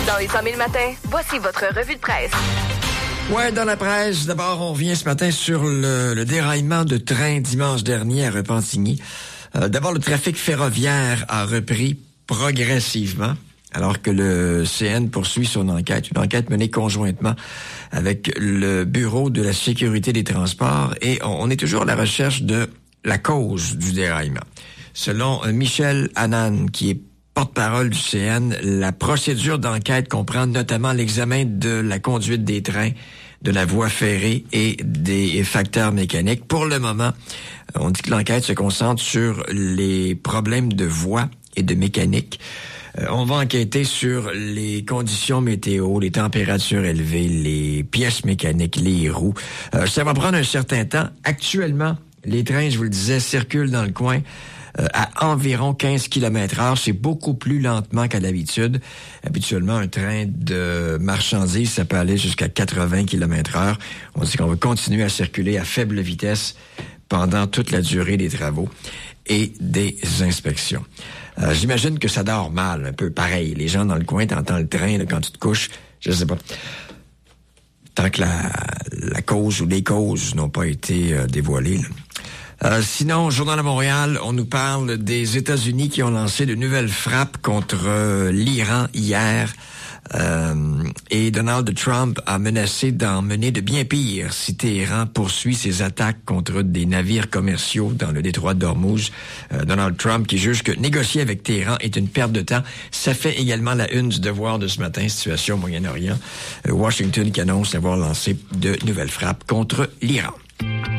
Dans les 100 000 matins, voici votre revue de presse. Ouais, dans la presse, d'abord, on revient ce matin sur le déraillement de train dimanche dernier à Repentigny. D'abord, le trafic ferroviaire a repris progressivement, alors que le CN poursuit son enquête, une enquête menée conjointement avec le Bureau de la sécurité des transports, et on est toujours à la recherche de la cause du déraillement. Selon Michel Hannan, qui est porte-parole du CN, la procédure d'enquête comprend notamment l'examen de la conduite des trains, de la voie ferrée et des facteurs mécaniques. Pour le moment, on dit que l'enquête se concentre sur les problèmes de voie et de mécanique. On va enquêter sur les conditions météo, les températures élevées, les pièces mécaniques, les roues. Ça va prendre un certain temps. Actuellement, les trains, je vous le disais, circulent dans le coin à environ 15 km/h. C'est beaucoup plus lentement qu'à l'habitude. Habituellement, un train de marchandises, ça peut aller jusqu'à 80 km/h. On dit qu'on va continuer à circuler à faible vitesse pendant toute la durée des travaux et des inspections. J'imagine que ça dort mal, un peu pareil. Les gens dans le coin, t'entends le train là, quand tu te couches, je sais pas. Tant que la cause ou les causes n'ont pas été dévoilées, là. Sinon, au Journal de Montréal, on nous parle des États-Unis qui ont lancé de nouvelles frappes contre l'Iran hier. Et Donald Trump a menacé d'en mener de bien pire si Téhéran poursuit ses attaques contre des navires commerciaux dans le détroit d'Ormuz. Donald Trump qui juge que négocier avec Téhéran est une perte de temps. Ça fait également la une du Devoir de ce matin, situation au Moyen-Orient. Washington qui annonce avoir lancé de nouvelles frappes contre l'Iran.